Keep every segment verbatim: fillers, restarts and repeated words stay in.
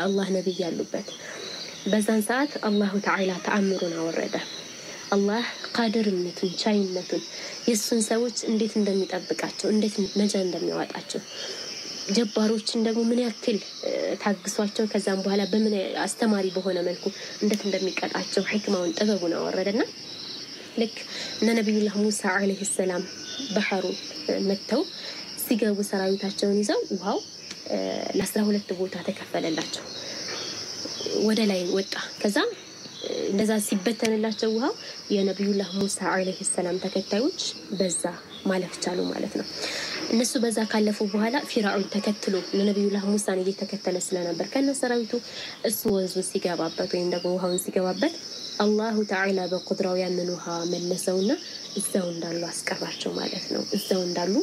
الله نبي ያሉበት በዛን ሰዓት አላሁ ተዓላ ተአምሩን አወረደ አላህ ቃድርነቱን ቻይነቱን የሱን ሰዎች እንዴት እንደሚጠብቃቸው እንዴት ነጃ እንደሚያወጣቸው ጀባሮችን ደግሞ ምን ያክል ታግሷቸው ከዛም በኋላ በምን አስተማሪ በሆነ መልኩ እንዴት እንደሚቀጣቸው ህክማውን ጥበቡን አወረደና ልክ ነብዩላህ ሙሳ አለይሂ ሰላም በሐሩ መተው ሲገቡ ሰራዊታቸውን ይዘው ውሃው ለ12 ቦታ ተከፈለላቸው ወደ ላይ ወጣ ከዛ እንደዛ ሲበተንላቸው ውሃው የነብዩላህ ሙሳ አለይሂ ሰላም ተከታዮች በዛ ማለፍ ቻሉ ማለት ነው እነሱ በዛ ካለፉ በኋላ ፊራውን ተከትሎ ለነብዩላህ ሙሳን እየተከተለ ስለነበር ከነ ሰራዊቱ እሱ ወንዙ ሲገባበት ወይም ደግሞ ውሃውን ሲገባበት አላሁ ተዓላ በቁድራው ያንን ውሃ መለሰውና እዛው እንዳሉ አስቀራቸው ማለት ነው እዛው እንዳሉ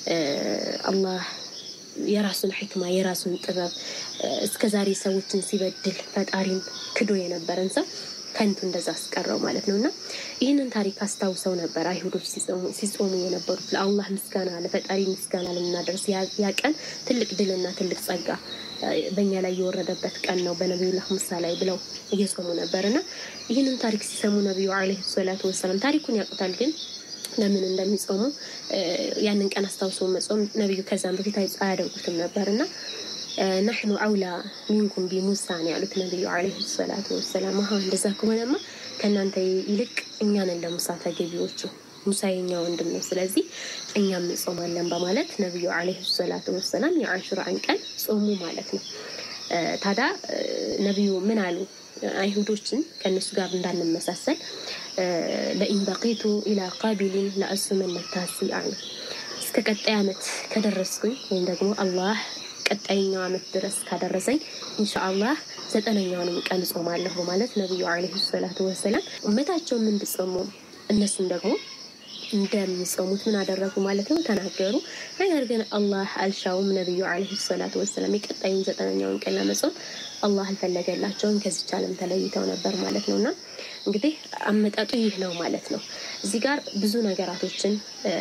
አላህ የራሱን ህክማ የራሱን ጥበብ እስከዛሬ ሰዎችን ሲበድል ፈጣሪን ክዶ የነበረን ሰው ከንቱ እንደዛ አስቀረው ማለት ነውና ይሄንን ታሪክ አስተዋውሰው ነበር አይሁዶች ሲጾሙ ሲጾሙ የነበሩት ለአላህ ምስጋና ለፈጣሪ ምስጋና ለምናደርስ ያቀን ትልቅ ድልና ትልቅ ጸጋ በእኛ ላይ የወረደበት ቀን ነው በነብዩላህ ሙሳ ላይ ብለው እየጾሙ ነበርና ይሄንን ታሪክ ሲሰሙ ነብዩ አለይሂ ሰላቱ ወሰለም ታሪኩን ያውቁታል ግን ለምን እንደሚጾሙ ያንን ቀን አስተዋውሰው መጾም ነብዩ ከዛም በፊት አያደርጉትም ነበርና نحن أولى منكم بموسى ያሉት ነብዩ አለይሂ ሰላቱ ወሰለም አሁን እንደዛ ከሆነማ ከናንተ ይልቅ እኛን ለሙሳ ተገቢዎቹ ሙሳ የኛ ወንድም ነው ስለዚህ እኛም እንጾማለን በማለት ነብዩ አለይሂ ሰላቱ ወሰለም የአሹራን ቀን ጾሙ ማለት ነው ታዳ ነብዩ ምን አሉ አይሁዶችን ከነሱ ጋር እንዳንመሳሰል ለኢን በቂቱ ኢላ ቃቢሊን ለአስመን ተሲአን እስከ ቀጣይ አመት ከደረስኩኝ ወይም ደግሞ አላህ ቀጣይኛው አመት ድረስ ካደረሰኝ ኢንሻአላህ ዘጠነኛውን ቀን ጾማለሁ ማለት ነብዩ አለይሂ ሰላቱ ወሰለም ኡመታቸውን እንድጾሙ እነሱም ደግሞ እንደሚጾሙት ምን አደረጉ ማለት ነው ተናገሩ ነገር ግን አላህ አልሻውም ነብዩ አለይሂ ሰላቱ ወሰለም የቀጣዩን ዘጠነኛውን ቀን ለመጾም አላህ አልፈለገላቸውም ከዚህ ዓለም ተለይተው ነበር ማለት ነውና እንግዲህ አመጣጡ ይህ ነው ማለት ነው እዚህ ጋር ብዙ ነገራቶችን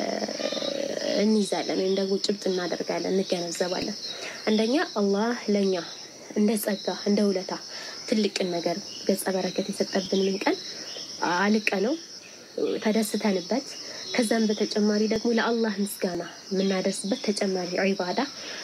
እንይዛለን እንደው ጭብጥ እናደርጋለን እንገነዘባለን አንደኛ አላህ ለኛ እንደ ጸጋ እንደ ውለታ ትልቅ ነገር ገጸ በረከት የሰጠብንን ቀን አልቀነው ተደስተንበት ከዛም በተጨማሪ ደግሞ ለአላህ ምስጋና ምናደርስበት ተጨማሪ ዒባዳ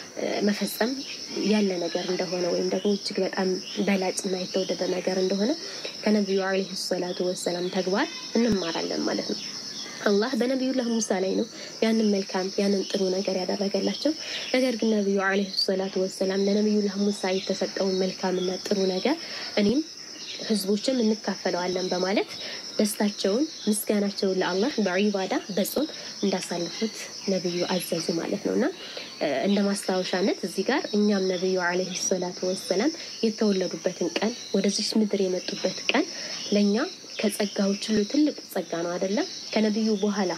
መፈጸም ያለ ነገር እንደሆነ ወይም ደግሞ እጅግ በጣም በላጭና የተወደደ ነገር እንደሆነ ከነብዩ አለይሂ ሰላቱ ወሰለም ተግባር እንማራለን ማለት ነው አላህ በነብዩላህ ሙሳ ላይ ነው ያንን መልካም ያንን ጥሩ ነገር ያደረገላቸው ነገር ግን ነብዩ አለይሂ ሰላቱ ወሰለም ለነብዩላህ ሙሳ የተሰጠው መልካምና ጥሩ ነገር እኔም ህዝቦችን እንካፈለዋለን በማለት ደስታቸውን ምስጋናቸውን ለአላህ በዒባዳ በጾም እንዳሳልፉት ነብዩ አዘዙ ማለት ነውና እንደማስተዋወሻነት እዚህ ጋር እኛም ነብዩ አለይሂ ሰላቱ ወሰለም የተወለዱበትን ቀን ወደዚህ ምድር የመጡበት ቀን ለኛ ከጸጋዎች ሁሉ ትልቅ ጸጋ ነው አይደለ ከነብዩ በኋላ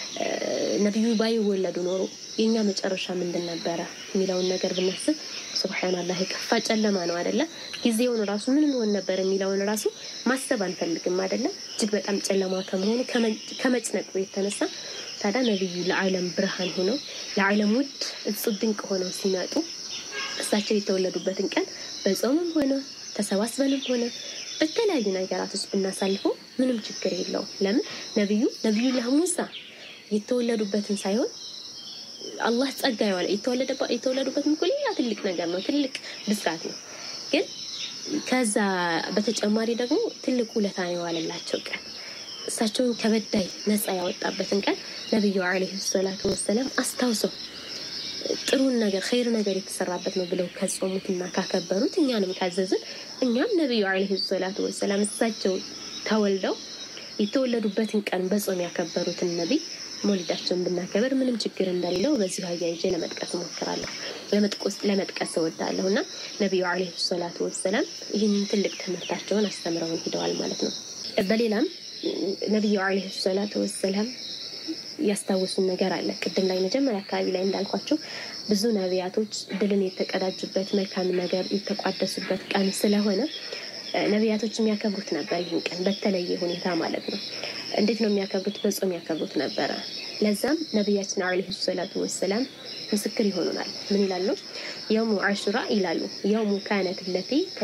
ነብዩ ባይወለዱ ኖሮ የኛ መጨረሻ ምንድን ነበር የሚለውን ነገር ብናስብ ሱብሃንአላህ ከፋ ጨለማ ነው አይደለ ጊዜውን ራሱ ምን ሆነ ነበር የሚለውን ራሱ ማሰብ አንፈልግም አይደለ እጅግ በጣም ጨለማ ከመሆኑ ከመጭነቁ የተነሳ ታዲያ ነብዩ ለዓለም ብርሃን ሆነው ለዓለም ውድ እጹብ ድንቅ ሆነው ሲመጡ እሳቸው የተወለዱበትን ቀን በጾምም ሆነ ተሰባስበንም ሆነ በተለያዩ ነገራቶች ብናሳልፈው ምንም ችግር የለውም ለምን ነብዩ ነብዩላህ ሙሳ የተወለዱበትን ሳይሆን አላህ ጸጋ ያዋለ የተወለደበት የተወለዱበት ምኩሊያ ትልቅ ነገር ነው ትልቅ ብስራት ነው ግን ከዛ በተጨማሪ ደግሞ ትልቅ ውለታ ነው ያዋለላቸው ቀን እሳቸውን ከበዳይ ነፃ ያወጣበትን ቀን ነብዩ አለይሂ ሰላቱ ወሰለም አስተዋውሰው ጥሩ ነገር ኸይር ነገር የተሰራበት ነው ብለው ከጾሙትና ካከበሩት እኛንም ካዘዝን እኛም ነብዩ አለይሂ ሰላቱ ወሰለም እሳቸው ተወልደው የተወለዱበትን ቀን በጾም ያከበሩትን ነብይ ሞልዳቸውን ብናከብር ምንም ችግር እንደሌለው በዚህ አያይዤ ለመጥቀስ ሞክራለሁ ለመጥቀስ ለመጥቀስ ወዳለሁና ነብዩ አለይሂ ሰላቱ ወሰለም ይህን ትልቅ ትምህርታቸውን አስተምረውን ሄደዋል ማለት ነው በሌላም ነብዩ አለይሂ ሰላቱ ወሰለም ያስተዋወሱን ነገር አለ ቅድም ላይ መጀመሪያ አካባቢ ላይ እንዳልኳቸው ብዙ ነቢያቶች ድልን የተቀዳጁበት መልካም ነገር የተቋደሱበት ቀን ስለሆነ ነቢያቶች የሚያከብሩት ነበር ይህን ቀን በተለየ ሁኔታ ማለት ነው እንዴት ነው የሚያከብሩት በጾም ያከብሩት ነበር ለዛም ነብያችን አለይሂ ሰላቱ ወሰለም ምስክር ይሆኑናል ምን ይላሉ የውሙ አሹራ ይላሉ የውሙ ካነት التي